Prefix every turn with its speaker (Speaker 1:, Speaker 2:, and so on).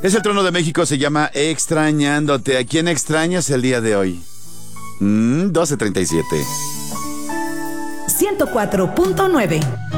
Speaker 1: Es el Trono de México, se llama Extrañándote. ¿A quién extrañas el día de hoy? 12:37.
Speaker 2: 104.9